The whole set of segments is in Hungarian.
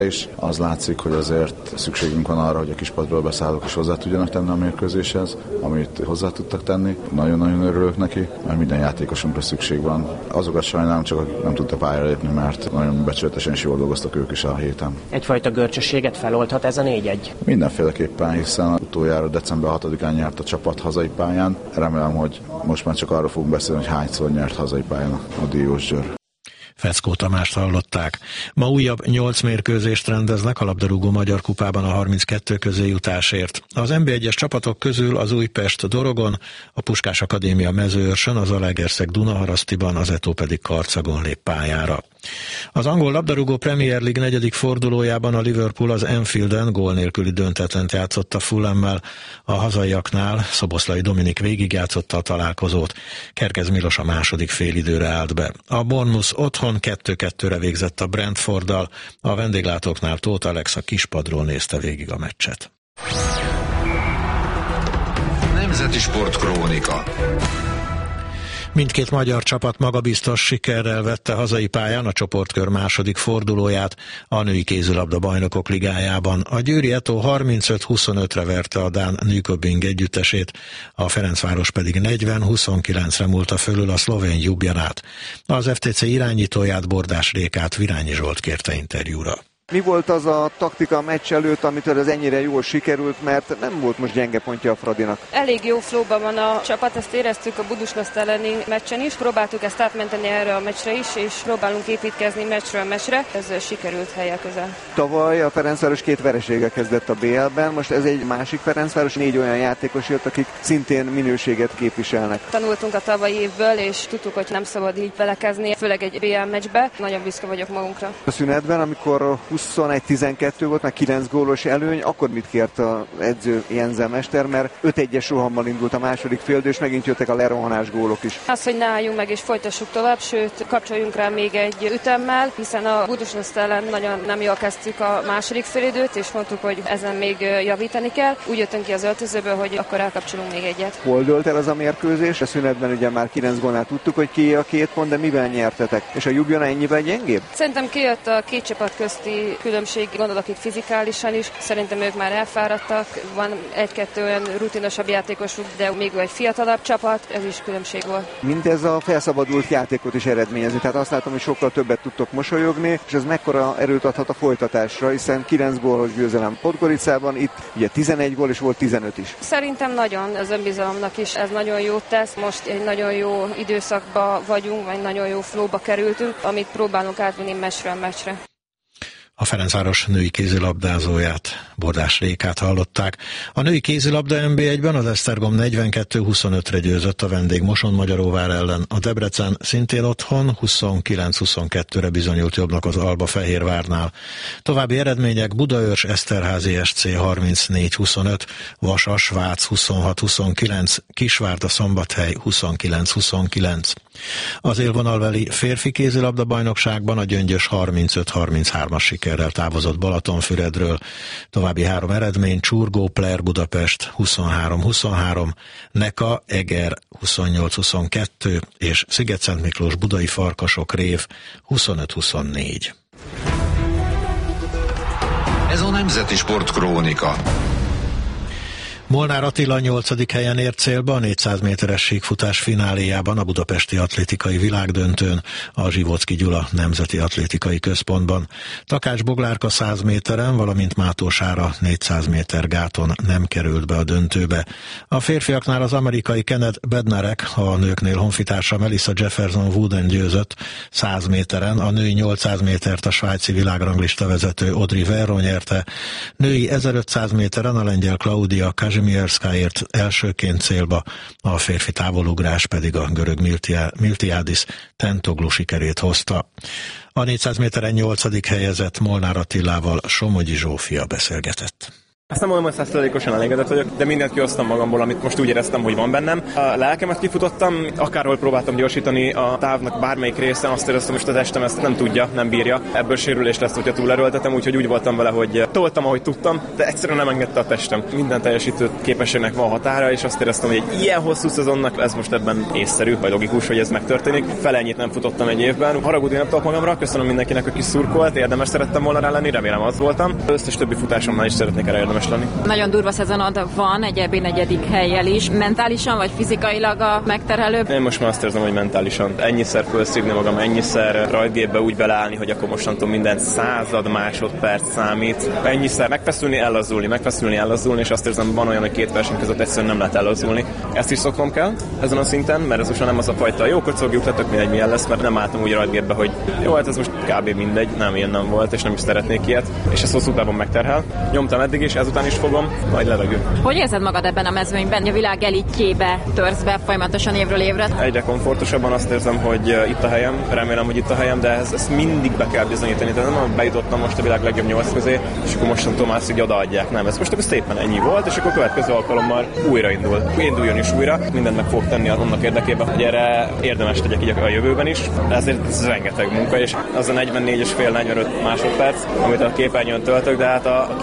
És az látszik, hogy azért szükségünk van arra, hogy a kispadról beszállók is hozzá tudjanak tenni a mérkőzéshez, amit hozzá tudtak tenni. Nagyon-nagyon örülök neki, mert minden játékosunkra szükség van. Azokat sajnálom, csak akik nem tudtak pályára lépni, mert nagyon becsületesen és jól dolgoztak ők is a héten. Egyfajta görcsösséget feloldhat ez a 4-1? Mindenféleképpen, hiszen utoljára december 6-án nyert a csapat hazai pályán. Remélem, hogy most már csak arról fogunk beszélni, hogy hányszor nyert hazai pályán a Diós Győr. Feckó Tamást hallották. Ma újabb 8 mérkőzést rendeznek a labdarúgó Magyar Kupában a 32 közéjutásért. Az NB1-es csapatok közül az Újpest Dorogon, a Puskás Akadémia Mezőőrsön, az Zalaegerszeg Dunaharasztiban, az Eto pedig Karcagon lép pályára. Az angol labdarúgó Premier League 4. fordulójában a Liverpool az Anfielden gól nélküli döntetlent játszott a Fulhammel. A hazaiaknál Szoboszlai Dominik végigjátszotta a találkozót. Kerkez Milos a második félidőre állt be. A Bournemouth otthon 2-2-re végzett a Brentforddal. A vendéglátóknál Tóth Alex a kispadról nézte végig a meccset. Nemzeti Sport Krónika. Mindkét magyar csapat magabiztos sikerrel vette hazai pályán a csoportkör második fordulóját a női kézilabda bajnokok ligájában. A győri Eto 35-25-re verte a dán Nyköping együttesét, a Ferencváros pedig 40-29-re múlta fölül a szlovén Ljubljanát. Az FTC irányítóját, Bordás Rékát Virányi Zsolt kérte interjúra. Mi volt az a taktika a meccs előtt, amitől ez ennyire jól sikerült, mert nem volt most gyenge pontja a Fradinak? Elég jó flowban van a csapat, ezt éreztük a Budusnoszt elleni meccsen is. Próbáltuk ezt átmenteni erre a meccsre is, és próbálunk építkezni meccsről meccsre. Ez sikerült helyek közel. Tavaly a Ferencváros 2 vereséggel kezdett a BL-ben, most ez egy másik Ferencváros, 4 olyan játékos jött, akik szintén minőséget képviselnek. Tanultunk a tavalyi évből, és tudtuk, hogy nem szabad így belekezni, főleg egy BL meccsbe. Nagyon büszke vagyok magunkra. A szünetben, amikor 21-12 volt, meg 9 gólos előny, akkor mit kért az edző Jenzel mester, mert 5-1-es rohammal indult a második féldő, és megint jöttek a lerohanás gólok is. Az, hogy ne álljunk meg és folytassuk tovább, sőt, kapcsoljunk rá még egy ütemmel, hiszen a Budusnoszt ellen nagyon nem jól kezdtük a második félidőt, és mondtuk, hogy ezen még javítani kell. Úgy jöttünk ki az öltözőből, hogy akkor elkapcsolunk még egyet. Hol dőlt el az a mérkőzés? A szünetben ugye már 9 gólnál tudtuk, hogy ki a 2 pont, de mivel nyertetek? És a Ljubljana ennyivel gyengébb? Szerintem kijött a két csapat közti különbség, gondolok itt fizikálisan is. Szerintem ők már elfáradtak, van 1-2 olyan rutinosabb játékosuk, de még egy fiatalabb csapat, ez is különbség volt. Mindez a felszabadult játékot is eredményezi, tehát azt látom, hogy sokkal többet tudtok mosolyogni, és ez mekkora erőt adhat a folytatásra, hiszen 9 gólos győzelem Podgoricában, itt ugye 11 gól és volt 15 is. Szerintem nagyon az önbizalomnak is ez nagyon jót tesz. Most egy nagyon jó időszakba vagyunk, vagy nagyon jó flowba kerültünk, amit próbálunk átvinni meccsről meccsre. A Ferencváros női kézilabdázóját, Bordás Rékát hallották. A női kézilabda NB1-ben az Esztergom 42-25-re győzött a vendég Mosonmagyaróvár ellen. A Debrecen szintén otthon 29-22-re bizonyult jobbnak az Alba Fehérvárnál. További eredmények: Budaörs Eszterházi SC 34-25, Vasas Vác 26-29, Kisvárda Szombathely 29-29. Az élvonalbeli férfi kézilabda bajnokságban a Gyöngyös 35-33-as sikerrel távozott Balatonfüredről. További 3 eredmény: Csurgó Pler Budapest 23-23, Neka Eger 28-22 és Szigetszent Miklós Budai Farkasok Rév 25-24. Ez a Nemzeti Sport Krónika. Molnár Attila 8. helyen ért célba a 400 méteres síkfutás fináléjában a budapesti atlétikai világdöntőn, a Zsivocki Gyula Nemzeti Atlétikai Központban. Takács Boglárka 100 méteren, valamint Mátos Ára 400 méter gáton nem került be a döntőbe. A férfiaknál az amerikai Kenneth Bednarek, a nőknél honfitársa Melissa Jefferson Wooden győzött 100 méteren, a női 800 métert a svájci világranglista vezető Audrey Verron nyerte, női 1500 méteren a lengyel Klaudia Kazimierszka ért elsőként célba, a férfi távolugrás pedig a görög Miltiádis Tentoglu sikerét hozta. A 400 méteren 8. helyezett Molnár Attilával Somogyi Zsófia beszélgetett. Azt nem mondom, hogy 100%-osan elégedett vagyok, de mindent kihoztam magamból, amit most úgy éreztem, hogy van bennem. A lelkemet kifutottam, akárhol próbáltam gyorsítani a távnak bármelyik részen, azt éreztem, hogy a testem ezt nem tudja, nem bírja. Ebből sérülés lesz, hogyha túlerőltetem, úgyhogy úgy voltam vele, hogy toltam, ahogy tudtam, de egyszerűen nem engedte a testem. Minden teljesítő képességnek van határa, és azt éreztem, hogy egy ilyen hosszú szezonnak ez most ebben észszerű, vagy logikus, hogy ez megtörténik. Felennyit nem futottam egy évben. Haragudni nem tudok magamra, köszönöm mindenkinek, aki szurkolt, érdemes szerettem volna rá lenni, remélem az voltam. Összes többi futásomnál is szeretnék erre érdemes lenni. Nagyon durva szezonod van, egy EB 4. hellyel is. Mentálisan vagy fizikailag a megterhelőbb? Én most már azt érzem, hogy mentálisan. Ennyiszer felszívni magam, ennyiszer rajtgépbe úgy beleállni, hogy akkor mostantól minden 100 másodperc számít. Ennyiszer megfeszülni, ellazulni, és azt érzem, van olyan, hogy két verseny között egyszerűen nem lehet ellazulni. Ezt is szoknom kell ezen a szinten, mert ez most nem az a fajta jó kocogjuk, tehát mindegy milyen lesz, mert nem álltam úgy rajtgépbe, hogy jó, hát ez most kb. Mindegy, nem ilyen nem volt, és nem is szeretnék ilyet, és ez hosszú távon megterhel. Nyomtam eddig is, ezután is fogom, majd levegő. Hogy érzed magad ebben a mezőnyben? A világ elitjébe törsz be folyamatosan évről évre? Egyre komfortosabban azt érzem, hogy itt a helyem, remélem, hogy itt a helyem, de ezt mindig be kell bizonyítani. Tehát nem, bejutottam most a világ legjobb 8 közé, és akkor mostantól már így odaadják. Nem, ez most akkor szépen ennyi volt, és akkor következő alkalommal induljon is újra. Mindent meg fogok tenni annak érdekében, hogy erre érdemes tegyek így a jövőben is. Ezért ez rengeteg munka, és az a 44,5-45 másodperc, amit a képernyőn töltök, de hát a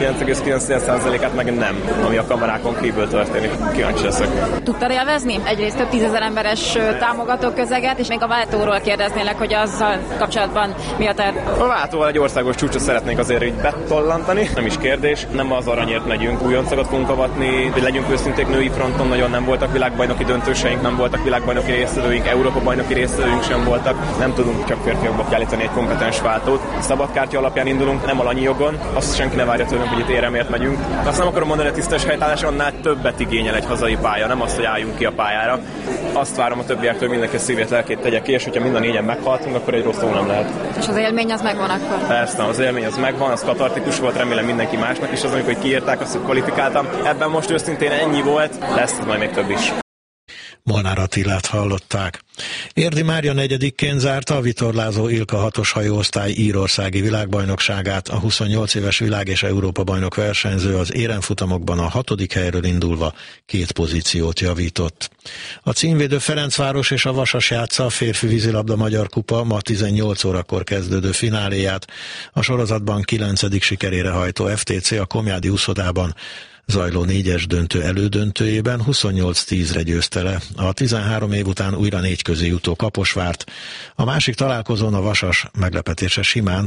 99,9%-át meg nem, ami a kamerákon kívül történik. Kíváncsi leszek. Tudtad élvezni? Egyrészt több 10 000 emberes támogató közeget, és még a váltóról kérdeznélek, hogy azzal kapcsolatban mi a terv? A váltóval egy országos csúcsot szeretnék azért így betollantani, nem is kérdés. Nem az aranyért megyünk, újoncokat fogunk avatni, hogy legyünk őszinték, női fronton nagyon nem voltak világbajnoki döntőseink, nem voltak világbajnoki résztvevőink, Európa bajnoki résztvevőink sem voltak. Nem tudunk csak férfiakba kiállítani egy kompetens váltót. Szabadkártya alapján indulunk, nem alanyi jogon. Azt senki ne várja tőlünk, hogy itt éremért megyünk. Azt nem akarom mondani, hogy a tisztes helytállás annál többet igényel egy hazai pálya, nem azt, hogy álljunk ki a pályára. Azt várom a többiektől, hogy mindenki szívét, lelkét tegye ki, és hogyha mind a négyen meghaltunk, akkor egy rossz szó nem lehet. És az élmény az megvan akkor? Persze, az élmény az megvan, az katartikus volt, remélem mindenki másnak is az, amikor kiírták, azt, hogy kvalifikáltam. Ebben most őszintén ennyi volt, lesz majd még több is. Molnár Attilát hallották. Érdi Mária negyedikként zárta a vitorlázó Ilka 6-os hajóosztály írországi világbajnokságát. A 28 éves világ- és Európa-bajnok versenyző az éremfutamokban a 6. helyről indulva 2 pozíciót javított. A címvédő Ferencváros és a Vasas játsza a férfi vízilabda Magyar Kupa ma 18 órakor kezdődő fináléját. A sorozatban 9. sikerére hajtó FTC a Komjádi úszodában zajló 4-es döntő elődöntőjében 28-10-re győzte le a 13 év után újra 4 közé jutó Kaposvárt. A másik találkozón a Vasas meglepetése simán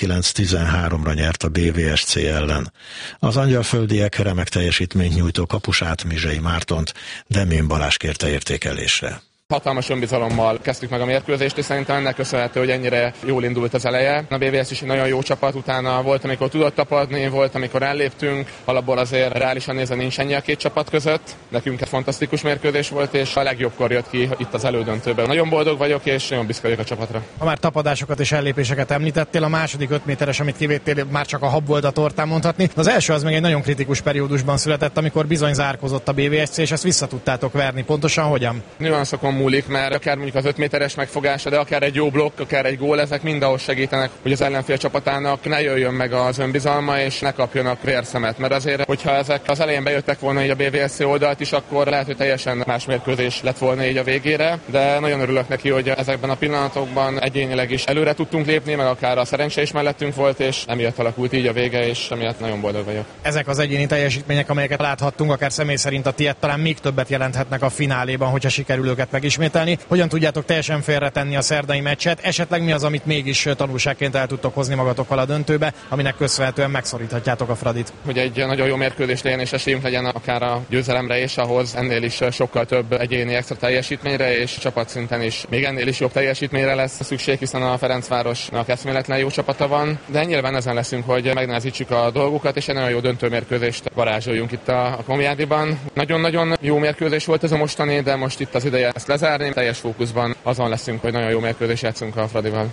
19-13-ra nyert a BVSC ellen. Az angyalföldiek remek teljesítményt nyújtó kapusát, Mizsei Mártont Demén Balázs kérte értékelésre. Hatalmas önbizalommal kezdtük meg a mérkőzést, és szerintem ennek köszönhető, hogy ennyire jól indult az eleje. A BVS is egy nagyon jó csapat, utána volt, amikor tudott tapadni, volt, amikor elléptünk. Alapból azért reálisan nézve nincs ennyi a két csapat között. Nekünk egy fantasztikus mérkőzés volt, és a legjobbkor jött ki itt az elődöntőben. Nagyon boldog vagyok, és nagyon büszke vagyok a csapatra. Ha már tapadásokat és ellépéseket említettél, a második 5 méteres, amit kivédtél, már csak a hab volt a tortán mondhatni. Az első az még egy nagyon kritikus periódusban született, amikor bizony zárkozott a BVSC, és ezt vissza tudtátok verni. Pontosan hogyan? Nüanszokon múlik, mert akár mondjuk az 5 méteres megfogása, de akár egy jó blokk, akár egy gól, ezek mind ahhoz segítenek, hogy az ellenfél csapatának ne jöjjön meg az önbizalma, és ne kapjanak vérszemet. Mert azért, hogyha ezek az elején bejöttek volna így a BVSC oldalt is, akkor lehet, hogy teljesen más mérkőzés lett volna így a végére, de nagyon örülök neki, hogy ezekben a pillanatokban egyénileg is előre tudtunk lépni, meg akár a szerencse is mellettünk volt, és emiatt alakult így a vége, és emiatt nagyon boldog vagyok. Ezek az egyéni teljesítmények, amelyeket láthattunk, akár személy szerint a tiéd talán még többet jelenthetnek a fináléban, hogyha sikerül őket megismételni. Hogyan tudjátok teljesen félretenni a szerdai meccset? Esetleg mi az, amit mégis tanulságként el tudtok hozni magatokkal a döntőbe, aminek köszönhetően megszoríthatjátok a Fradit? Hogy egy nagyon jó mérkőzés legyen és esélyünk legyen akár a győzelemre, és ahhoz ennél is sokkal több egyéni extra teljesítményre, és csapatszinten is még ennél is jobb teljesítményre lesz szükség, hiszen a Ferencvárosnak eszméletlen jó csapata van, de nyilván ezen leszünk, hogy megnehezítsük a dolgokat, és egy nagyon jó döntőmérkőzést varázsoljunk itt a Komjádiban. Nagyon-nagyon jó mérkőzés volt ez a mostani, de most itt az ideje ezt lezárni. Teljes fókuszban azon leszünk, hogy nagyon jó mérkőzést játszunk a Fradival.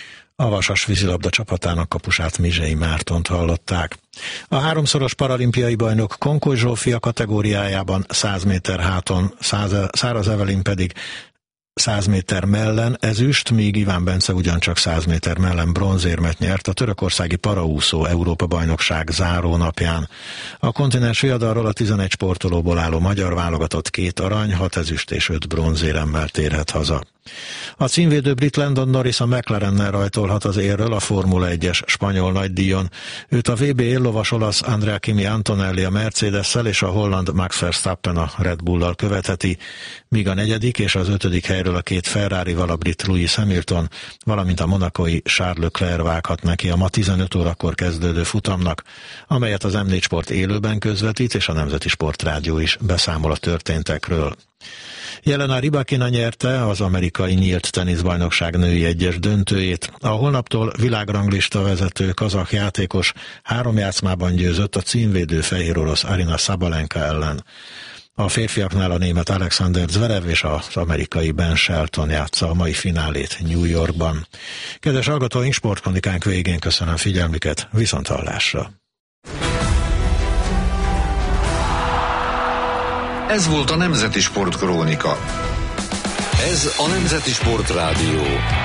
A Vasas vízilabda csapatának kapusát, Mizsei Mártont hallották. A 3-szoros paralimpiai bajnok Konkoly Zsófia kategóriájában 100 méter háton, Száraz Evelyn pedig 100 méter mellen ezüst, míg Iván Bence ugyancsak 100 méter mellen bronzérmet nyert a törökországi paraúszó Európa-bajnokság zárónapján. A kontinens viadalról a 11 sportolóból álló magyar válogatott 2 arany, 6 ezüst és 5 bronzéremmel térhet haza. A címvédő brit Landon Norris a McLarennel rajtolhat az érről a Formula 1-es spanyol nagydíjon. Őt a VB éllovas olasz Andrea Kimi Antonelli a Mercedes-szel és a holland Max Verstappen a Red Bull-lal követheti, míg a 4. és az 5. helyről a 2 Ferrarival a brit Lewis Hamilton, valamint a monacói Charles Leclerc vághat neki a ma 15 órakor kezdődő futamnak, amelyet az M4 Sport élőben közvetít, és a Nemzeti Sportrádió is beszámol a történtekről. Jelena Rybakina nyerte az amerikai nyílt teniszbajnokság női egyes döntőjét. A holnaptól világranglista vezető kazah játékos 3 játszmában győzött a címvédő fehér orosz Aryna Sabalenka ellen. A férfiaknál a német Alexander Zverev és az amerikai Ben Shelton játsza a mai finálét New Yorkban. Kedves hallgatóink, sportkronikánk végén köszönöm figyelmüket, viszonthallásra! Ez volt a Nemzeti Sportkrónika. Ez a Nemzeti Sportrádió.